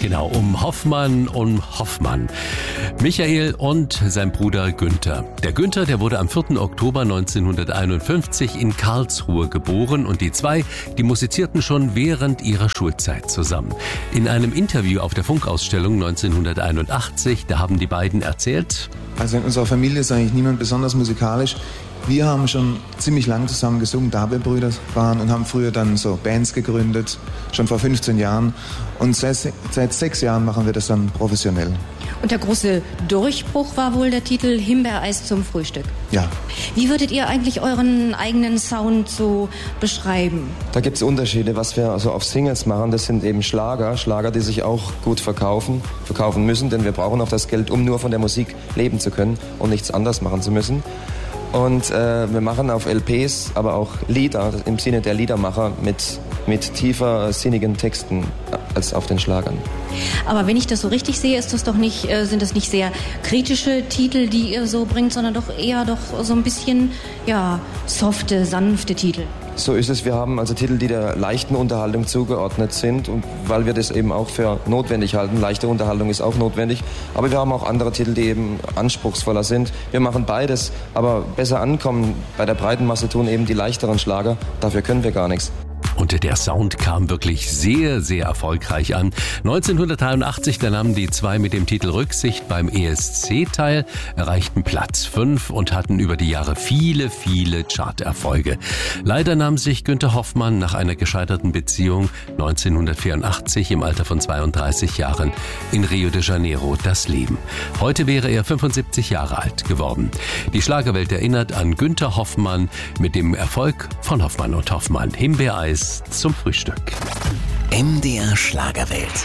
Genau, um Hoffmann. Michael und sein Bruder Günther. Der Günther, der wurde am 4. Oktober 1951 in Karlsruhe geboren und die zwei, die musizierten schon während ihrer Schulzeit zusammen. In einem Interview auf der Funkausstellung 1981, da haben die beiden erzählt: Also in unserer Familie ist eigentlich niemand besonders musikalisch. Wir haben schon ziemlich lang zusammen gesungen, da wir Brüder waren, und haben früher dann so Bands gegründet, schon vor 15 Jahren. Und seit 6 Jahren machen wir das dann professionell. Und der große Durchbruch war wohl der Titel Himbeereis zum Frühstück. Ja. Wie würdet ihr eigentlich euren eigenen Sound so beschreiben? Da gibt es Unterschiede, was wir also auf Singles machen. Das sind eben Schlager, die sich auch gut verkaufen müssen, denn wir brauchen auch das Geld, um nur von der Musik leben zu können und nichts anderes machen zu müssen. Und wir machen auf LPs aber auch Lieder, im Sinne der Liedermacher, mit tiefer sinnigen Texten als auf den Schlagern. Aber wenn ich das so richtig sehe, sind das nicht sehr kritische Titel, die ihr so bringt, sondern doch eher so ein bisschen, ja, softe, sanfte Titel. So ist es. Wir haben also Titel, die der leichten Unterhaltung zugeordnet sind, und weil wir das eben auch für notwendig halten. Leichte Unterhaltung ist auch notwendig, aber wir haben auch andere Titel, die eben anspruchsvoller sind. Wir machen beides, aber besser ankommen bei der breiten Masse tun eben die leichteren Schlager. Dafür können wir gar nichts. Und der Sound kam wirklich sehr, sehr erfolgreich an. 1983, da nahmen die zwei mit dem Titel Rücksicht beim ESC teil, erreichten Platz 5 und hatten über die Jahre viele, viele Charterfolge. Leider nahm sich Günther Hoffmann nach einer gescheiterten Beziehung 1984 im Alter von 32 Jahren in Rio de Janeiro das Leben. Heute wäre er 75 Jahre alt geworden. Die Schlagerwelt erinnert an Günther Hoffmann mit dem Erfolg von Hoffmann und Hoffmann. Himbeereis zum Frühstück. MDR Schlagerwelt.